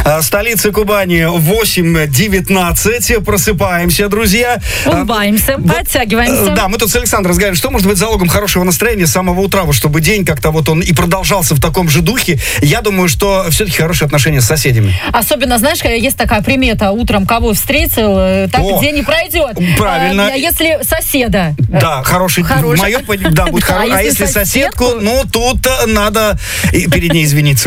Столица Кубани 8:19. Просыпаемся, друзья. Улыбаемся, подтягиваемся. Да, мы тут с Александром разговариваем, что может быть залогом хорошего настроения с самого утра, вот чтобы день как-то вот он и продолжался в таком же духе. Я думаю, что все-таки хорошие отношения с соседями. Особенно, знаешь, есть такая примета: утром кого встретил, так день не пройдет. Правильно. Если соседа. Да, хороший. Мое, да, будет хороший. А если соседку, ну, тут надо перед ней извиниться.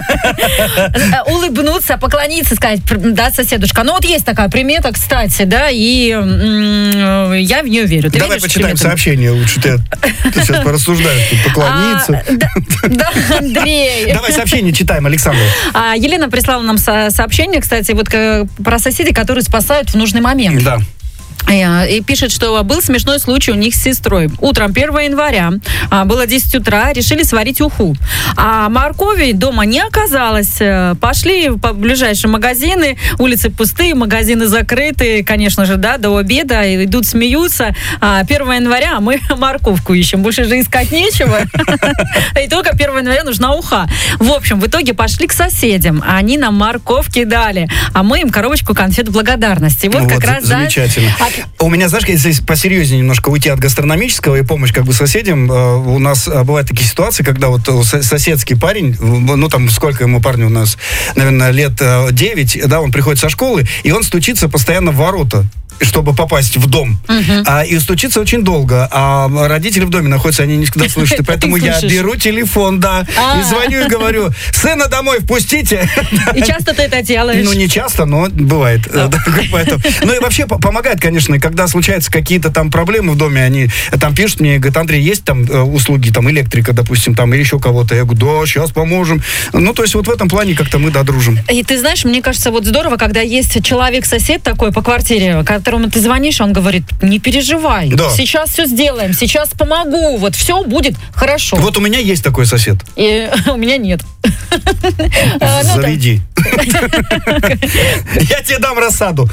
Улыбнуться, поклониться, сказать, да, соседушка. Ну, вот есть такая примета, кстати, да, и я в нее верю. Ты Давай почитаем сообщение лучше. Ты сейчас порассуждаешь, тут поклониться. Да, Андрей. Давай сообщение читаем, Александр. Елена прислала нам сообщение, кстати, вот про соседей, которые спасают в нужный момент. Да. И пишет, что был смешной случай у них с сестрой. Утром 1 января, было 10 утра, решили сварить уху. А моркови дома не оказалось. Пошли в ближайшие магазины, улицы пустые, магазины закрыты, конечно же, да, до обеда. Идут, смеются. 1 января мы морковку ищем. Больше же искать нечего. И только 1 января нужна уха. В общем, в итоге пошли к соседям. Они нам морковки дали. А мы им коробочку конфет благодарности. Вот как раз, замечательно. У меня, знаешь, если посерьезнее немножко уйти от гастрономического и помощь как бы соседям, у нас бывают такие ситуации, когда вот соседский парень, ну там сколько ему парню у нас, наверное, лет 9, да, он приходит со школы, и он стучится постоянно в ворота, чтобы попасть в дом. И стучится очень долго. А родители в доме находятся, они не всегда слышат. И поэтому я беру телефон, да, и звоню и говорю: сына домой впустите. И часто ты это делаешь? Ну, не часто, но бывает. Ну и вообще помогает, конечно, когда случаются какие-то там проблемы в доме, они там пишут мне, говорят: Андрей, есть там услуги, там электрика, допустим, там, или еще кого-то. Я говорю: да, сейчас поможем. Ну, то есть вот в этом плане как-то мы, да, дружим. И ты знаешь, мне кажется, вот здорово, когда есть человек-сосед такой по квартире, которому ты звонишь, он говорит: не переживай, сейчас все сделаем, сейчас помогу, вот все будет хорошо. Вот у меня есть такой сосед. И у меня нет. Заведи. Я тебе дам рассаду.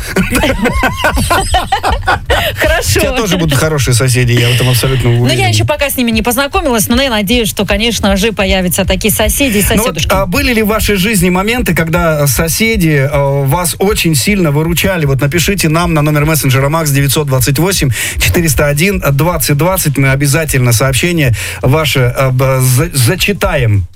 Хорошо. У тебя тоже будут хорошие соседи, я в этом абсолютно уверен. Но я еще пока с ними не познакомилась, но я надеюсь, что, конечно же, появятся такие соседи и соседушки. Вот, были ли в вашей жизни моменты, когда соседи вас очень сильно выручали? Вот напишите нам на номер мессенджера МАКС 928-401-2020. Мы обязательно сообщение ваше зачитаем.